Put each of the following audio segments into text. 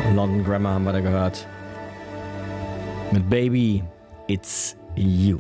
London Grammar haben wir da gehört. Mit Baby, It's You.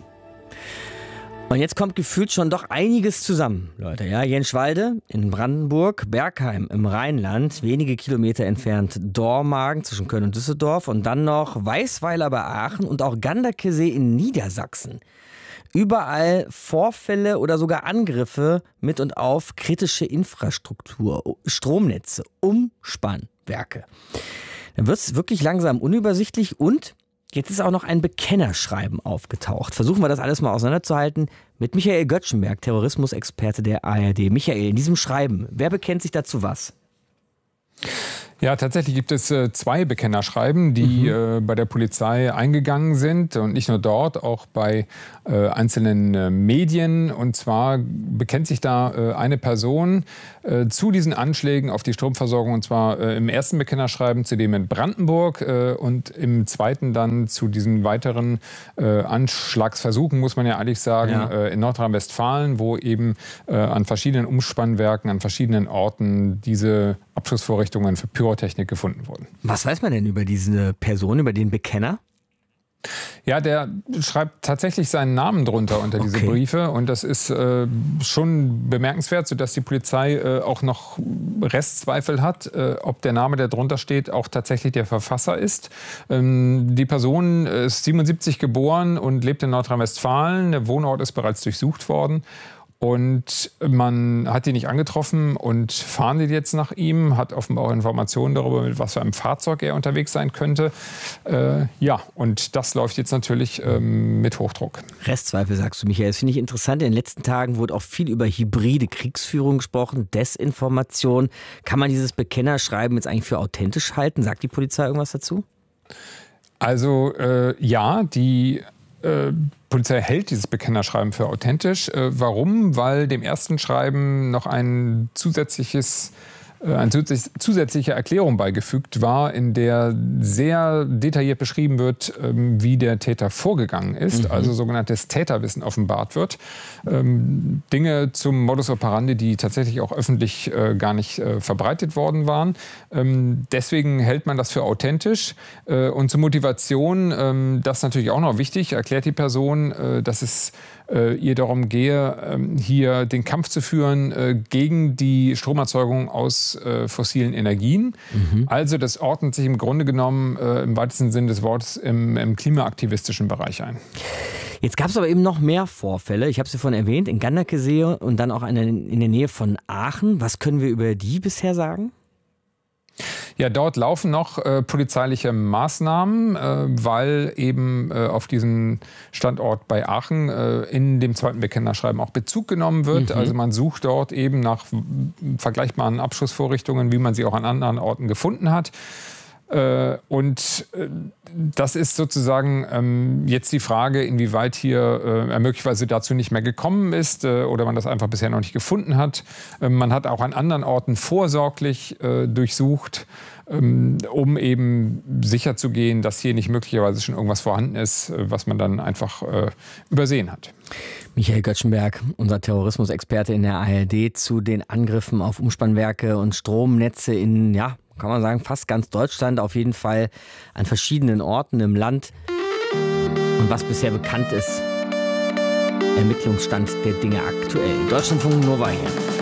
Und jetzt kommt gefühlt schon doch einiges zusammen, Leute. Ja, Jenschwalde in Brandenburg, Bergheim im Rheinland, wenige Kilometer entfernt Dormagen zwischen Köln und Düsseldorf und dann noch Weißweiler bei Aachen und auch Ganderkesee in Niedersachsen. Überall Vorfälle oder sogar Angriffe mit und auf kritische Infrastruktur, Stromnetze, Umspannwerke. Dann wird es wirklich langsam unübersichtlich und jetzt ist auch noch ein Bekennerschreiben aufgetaucht. Versuchen wir das alles mal auseinanderzuhalten mit Michael Göttschenberg, Terrorismusexperte der ARD. Michael, in diesem Schreiben, wer bekennt sich dazu was? Ja, tatsächlich gibt es zwei Bekennerschreiben, die bei der Polizei eingegangen sind und nicht nur dort, auch bei einzelnen Medien. Und zwar bekennt sich da eine Person zu diesen Anschlägen auf die Stromversorgung, und zwar im ersten Bekennerschreiben zu dem in Brandenburg und im zweiten dann zu diesen weiteren Anschlagsversuchen, muss man ja eigentlich sagen, in Nordrhein-Westfalen, wo eben an verschiedenen Umspannwerken, an verschiedenen Orten diese Abschussvorrichtungen für Pyrotechnik gefunden wurden. Was weiß man denn über diese Person, über den Bekenner? Ja, der schreibt tatsächlich seinen Namen drunter unter diese Briefe und das ist schon bemerkenswert, sodass die Polizei auch noch Restzweifel hat, ob der Name, der drunter steht, auch tatsächlich der Verfasser ist. Die Person ist 77 geboren und lebt in Nordrhein-Westfalen. Der Wohnort ist bereits durchsucht worden. Und man hat ihn nicht angetroffen und fahndet jetzt nach ihm, hat offenbar auch Informationen darüber, mit was für einem Fahrzeug er unterwegs sein könnte. Und das läuft jetzt natürlich mit Hochdruck. Restzweifel, sagst du, Michael. Das finde ich interessant. In den letzten Tagen wurde auch viel über hybride Kriegsführung gesprochen, Desinformation. Kann man dieses Bekennerschreiben jetzt eigentlich für authentisch halten? Sagt die Polizei irgendwas dazu? Also die Polizei hält dieses Bekennerschreiben für authentisch. Warum? Weil dem ersten Schreiben noch eine zusätzliche Erklärung beigefügt war, in der sehr detailliert beschrieben wird, wie der Täter vorgegangen ist, also sogenanntes Täterwissen offenbart wird. Dinge zum Modus operandi, die tatsächlich auch öffentlich gar nicht verbreitet worden waren. Deswegen hält man das für authentisch. Und zur Motivation, das ist natürlich auch noch wichtig, erklärt die Person, dass es ihr darum gehe, hier den Kampf zu führen gegen die Stromerzeugung aus fossilen Energien. Also das ordnet sich im Grunde genommen im weitesten Sinne des Wortes im klimaaktivistischen Bereich ein. Jetzt gab es aber eben noch mehr Vorfälle. Ich habe sie vorhin erwähnt, in Ganderkesee und dann auch in der Nähe von Aachen. Was können wir über die bisher sagen? Ja, dort laufen noch polizeiliche Maßnahmen, weil eben auf diesem Standort bei Aachen in dem zweiten Bekennerschreiben auch Bezug genommen wird. Also man sucht dort eben nach vergleichbaren Abschussvorrichtungen, wie man sie auch an anderen Orten gefunden hat. Und das ist sozusagen jetzt die Frage, inwieweit hier möglicherweise dazu nicht mehr gekommen ist oder man das einfach bisher noch nicht gefunden hat. Man hat auch an anderen Orten vorsorglich durchsucht, um eben sicherzugehen, dass hier nicht möglicherweise schon irgendwas vorhanden ist, was man dann einfach übersehen hat. Michael Göttschenberg, unser Terrorismusexperte in der ARD, zu den Angriffen auf Umspannwerke und Stromnetze in, kann man sagen, fast ganz Deutschland, auf jeden Fall an verschiedenen Orten im Land. Und was bisher bekannt ist, Ermittlungsstand der Dinge aktuell. Deutschlandfunk Nova hier.